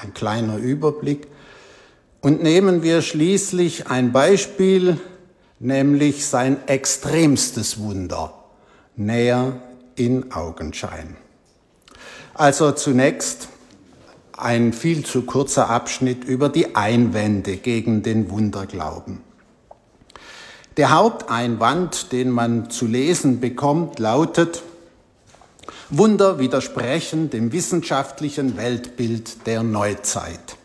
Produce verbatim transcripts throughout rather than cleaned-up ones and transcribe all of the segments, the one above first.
ein kleiner Überblick. Und nehmen wir schließlich ein Beispiel, nämlich sein extremstes Wunder, näher in Augenschein. Also zunächst ein viel zu kurzer Abschnitt über die Einwände gegen den Wunderglauben. Der Haupteinwand, den man zu lesen bekommt, lautet: Wunder widersprechen dem wissenschaftlichen Weltbild der Neuzeit.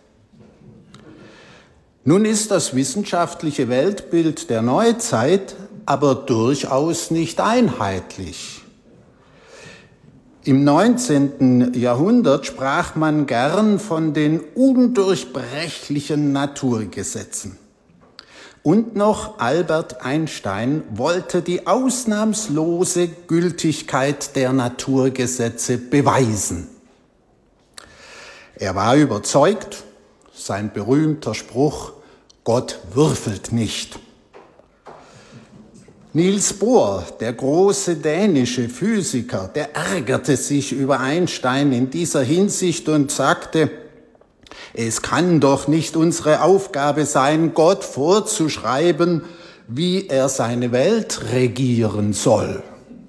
Nun ist das wissenschaftliche Weltbild der Neuzeit aber durchaus nicht einheitlich. Im neunzehnten Jahrhundert sprach man gern von den undurchbrechlichen Naturgesetzen. Und noch Albert Einstein wollte die ausnahmslose Gültigkeit der Naturgesetze beweisen. Er war überzeugt, sein berühmter Spruch, Gott würfelt nicht. Niels Bohr, der große dänische Physiker, der ärgerte sich über Einstein in dieser Hinsicht und sagte, es kann doch nicht unsere Aufgabe sein, Gott vorzuschreiben, wie er seine Welt regieren soll.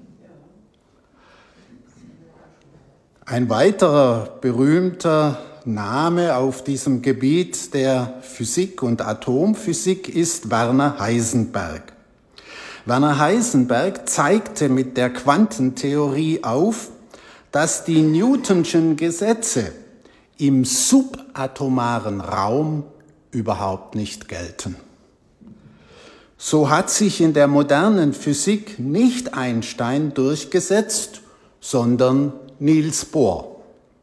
Ein weiterer berühmter Name auf diesem Gebiet der Physik und Atomphysik ist Werner Heisenberg. Werner Heisenberg zeigte mit der Quantentheorie auf, dass die Newtonschen Gesetze im subatomaren Raum überhaupt nicht gelten. So hat sich in der modernen Physik nicht Einstein durchgesetzt, sondern Niels Bohr.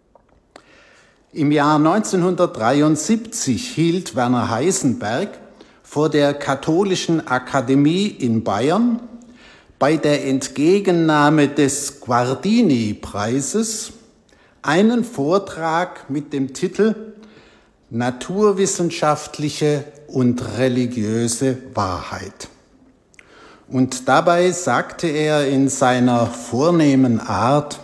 Im Jahr neunzehnhundertdreiundsiebzig hielt Werner Heisenberg vor der Katholischen Akademie in Bayern bei der Entgegennahme des Guardini-Preises einen Vortrag mit dem Titel Naturwissenschaftliche und religiöse Wahrheit. Und dabei sagte er in seiner vornehmen Art,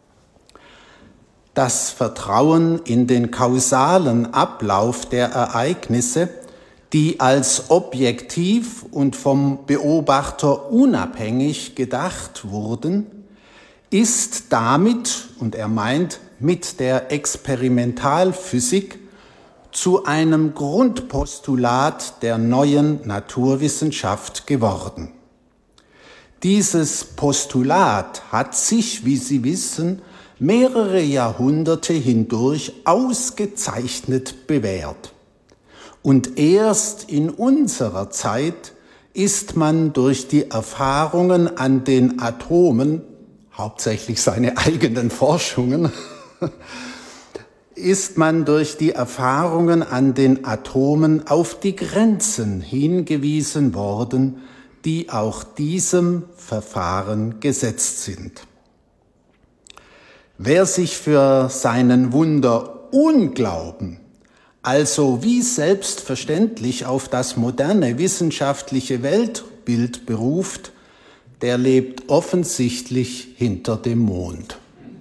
das Vertrauen in den kausalen Ablauf der Ereignisse, die als objektiv und vom Beobachter unabhängig gedacht wurden, ist damit, und er meint mit der Experimentalphysik, zu einem Grundpostulat der neuen Naturwissenschaft geworden. Dieses Postulat hat sich, wie Sie wissen, mehrere Jahrhunderte hindurch ausgezeichnet bewährt. Und erst in unserer Zeit ist man durch die Erfahrungen an den Atomen, hauptsächlich seine eigenen Forschungen, ist man durch die Erfahrungen an den Atomen auf die Grenzen hingewiesen worden, die auch diesem Verfahren gesetzt sind. Wer sich für seinen Wunder-Unglauben also wie selbstverständlich auf das moderne wissenschaftliche Weltbild beruft, der lebt offensichtlich hinter dem Mond.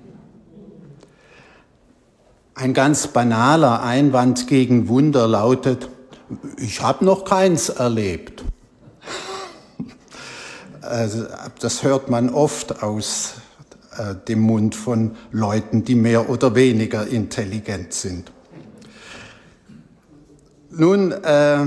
Ein ganz banaler Einwand gegen Wunder lautet, ich habe noch keins erlebt. Also, das hört man oft aus äh, dem Mund von Leuten, die mehr oder weniger intelligent sind. Nun, äh,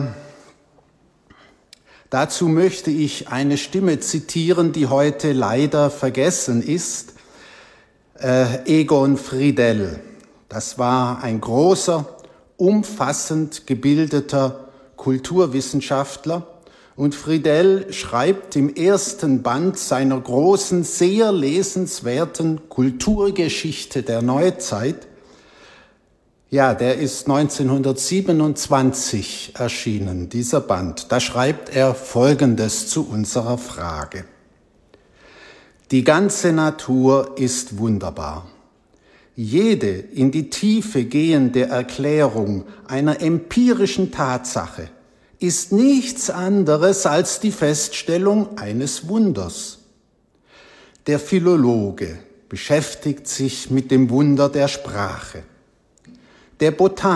dazu möchte ich eine Stimme zitieren, die heute leider vergessen ist, äh, Egon Friedell. Das war ein großer, umfassend gebildeter Kulturwissenschaftler. Und Friedell schreibt im ersten Band seiner großen, sehr lesenswerten Kulturgeschichte der Neuzeit, ja, der ist neunzehnhundertsiebenundzwanzig erschienen, dieser Band. Da schreibt er Folgendes zu unserer Frage. Die ganze Natur ist wunderbar. Jede in die Tiefe gehende Erklärung einer empirischen Tatsache ist nichts anderes als die Feststellung eines Wunders. Der Philologe beschäftigt sich mit dem Wunder der Sprache. Der Botaniker